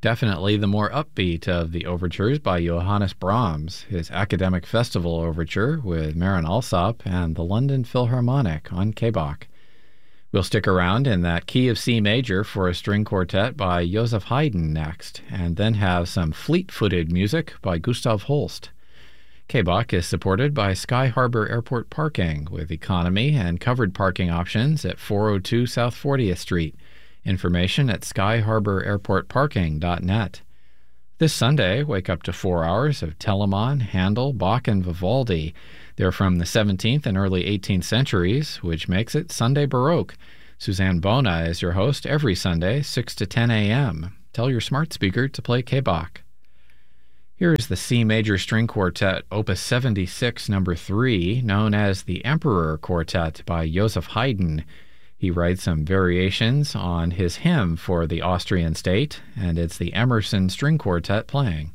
Definitely the more upbeat of the overtures by Johannes Brahms, his Academic Festival Overture with Marin Alsop and the London Philharmonic on K-Bach. We'll stick around in that key of C major for a string quartet by Joseph Haydn next, and then have some fleet-footed music by Gustav Holst. K-Bach is supported by Sky Harbor Airport Parking with economy and covered parking options at 402 South 40th Street. Information at skyharbor-airport-parking.net. This Sunday, wake up to 4 hours of Telemann, Handel, Bach, and Vivaldi. They're from the 17th and early 18th centuries, which makes it Sunday Baroque. Suzanne Bona is your host every Sunday, 6 to 10 a.m. Tell your smart speaker to play K-Bach. Here is the C major string quartet, Opus 76, number 3, known as the Emperor Quartet by Joseph Haydn. He writes some variations on his hymn for the Austrian state, and it's the Emerson String Quartet playing.